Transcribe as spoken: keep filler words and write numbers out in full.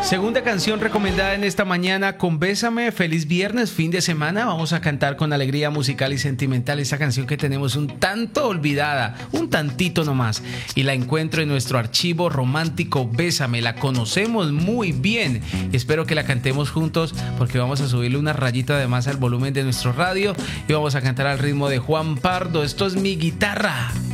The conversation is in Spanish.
Segunda canción recomendada en esta mañana con Bésame. Feliz viernes, fin de semana. Vamos a cantar con alegría musical y sentimental esa canción que tenemos un tanto olvidada, un tantito nomás. Y la encuentro en nuestro archivo romántico Bésame. La conocemos muy bien. Espero que la cantemos juntos porque vamos a subirle una rayita de más al volumen de nuestro radio y vamos a cantar al ritmo de Juan Pardo. Esto es Mi Guitarra.